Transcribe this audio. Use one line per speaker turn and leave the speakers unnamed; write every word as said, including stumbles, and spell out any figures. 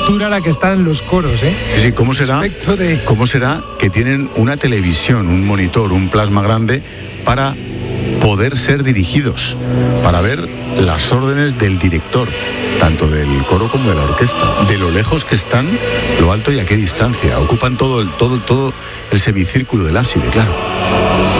altura a la que están los coros, ¿eh?
Sí, sí, ¿cómo será, de... ¿cómo será que tienen una televisión, un monitor, un plasma grande para poder ser dirigidos, para ver las órdenes del director, tanto del coro como de la orquesta, de lo lejos que están, lo alto y a qué distancia? Ocupan todo el, todo, todo el semicírculo del ábside, claro.